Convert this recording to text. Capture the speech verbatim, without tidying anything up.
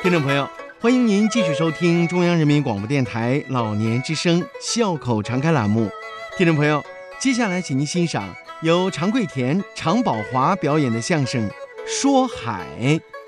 听众朋友，欢迎您继续收听中央人民广播电台老年之声笑口常开栏目。听众朋友，接下来请您欣赏由常贵田、常宝华表演的相声《说海》。